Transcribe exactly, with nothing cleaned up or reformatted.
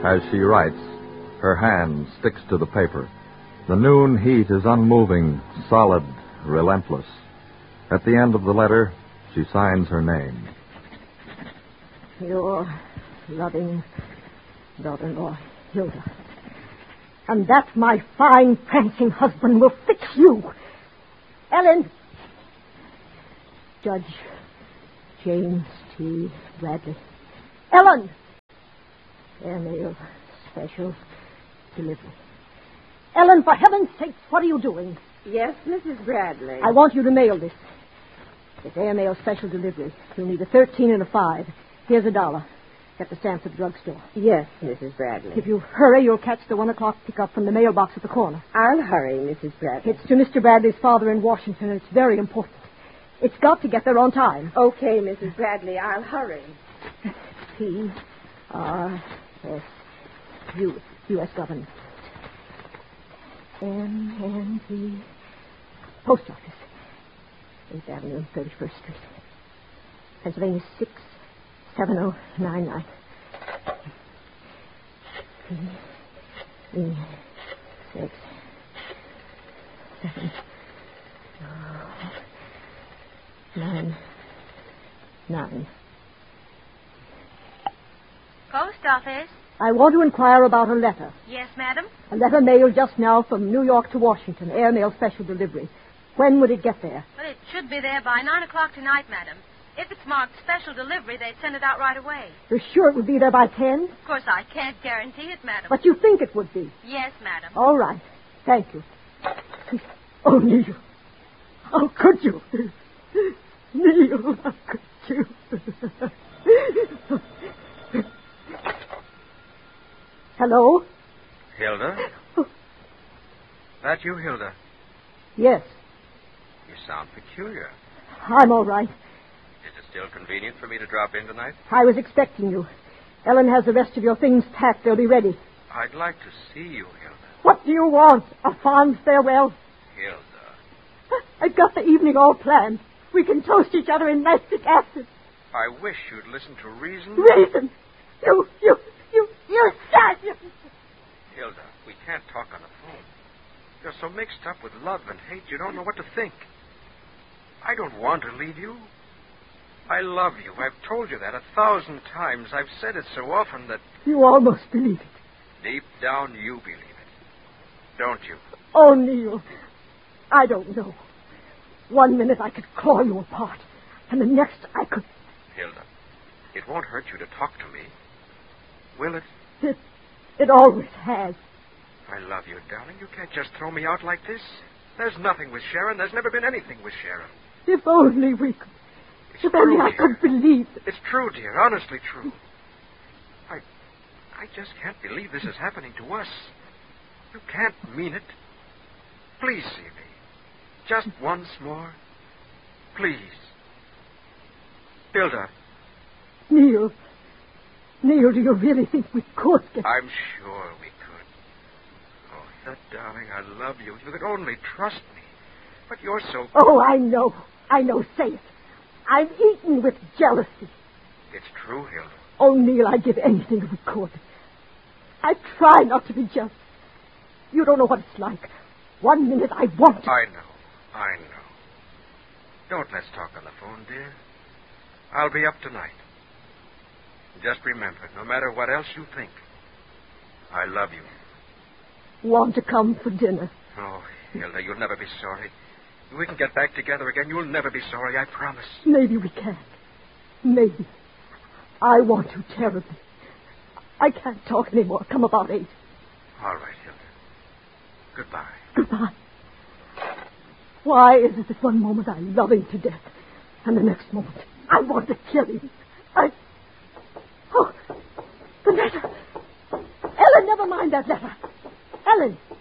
As she writes, her hand sticks to the paper. The noon heat is unmoving, solid, relentless. At the end of the letter, she signs her name. Your loving daughter-in-law, Hilda. And that my fine, prancing husband will fix you. Ellen. Judge James T. Bradley. Ellen. Airmail special delivery. Ellen, for heaven's sakes, what are you doing? Yes, Missus Bradley. I want you to mail this. It's airmail special delivery. You'll need a thirteen and a five. Here's a dollar. Get the stamps at the drugstore. Yes, Missus Bradley. If you hurry, you'll catch the one o'clock pickup from the mailbox at the corner. I'll hurry, Missus Bradley. It's to Mister Bradley's father in Washington, and it's very important. It's got to get there on time. Okay, Missus Bradley, I'll hurry. P R S U U S government. M N P Post Office. eighth Avenue and thirty-first Street. Pennsylvania six seven oh nine nine. P E six seven oh nine nine. Post office. I want to inquire about a letter. Yes, madam. A letter mailed just now from New York to Washington, airmail special delivery. When would it get there? Well, it should be there by nine o'clock tonight, madam. If it's marked special delivery, they'd send it out right away. You're sure it would be there by ten? Of course, I can't guarantee it, madam. But you think it would be? Yes, madam. All right. Thank you. Oh, Neil. How could you? Neil, how could you? Hello? Hilda? Oh. That you, Hilda? Yes. You sound peculiar. I'm all right. Is it still convenient for me to drop in tonight? I was expecting you. Ellen has the rest of your things packed. They'll be ready. I'd like to see you, Hilda. What do you want? A fond farewell? Hilda. I've got the evening all planned. We can toast each other in nitric acid. I wish you'd listen to reason. Reason? You, you, you, you said you... Hilda, we can't talk on the phone. You're so mixed up with love and hate, you don't know what to think. I don't want to leave you. I love you. I've told you that a thousand times. I've said it so often that... You almost believe it. Deep down, you believe it. Don't you? Oh, Neil, I don't know. One minute I could claw you apart, and the next I could... Hilda, it won't hurt you to talk to me. Will it? It, it always has. I love you, darling. You can't just throw me out like this. There's nothing with Sharon. There's never been anything with Sharon. If only we could... It's if true, only I dear. could believe it. It's true, dear. Honestly true. I... I just can't believe this is happening to us. You can't mean it. Please see me. Just once more. Please. Hilda. Neil. Neil, do you really think we could get... I'm sure we could. Oh, Hilda, darling, I love you. You could only trust me. But you're so... Oh, I know. I know. Say it. I'm eaten with jealousy. It's true, Hilda. Oh, Neil, I'd give anything if we could. I try not to be jealous. You don't know what it's like. One minute I want to... I know. I know. Don't let's talk on the phone, dear. I'll be up tonight. Just remember, no matter what else you think, I love you. Want to come for dinner? Oh, Hilda, you'll never be sorry. If we can get back together again, you'll never be sorry, I promise. Maybe we can. Maybe. I want to terribly. I can't talk anymore. Come about eight. All right, Hilda. Goodbye. Goodbye. Why is it that one moment I love him to death, and the next moment I want to kill him? I... Oh, the letter. Ellen, never mind that letter. Ellen.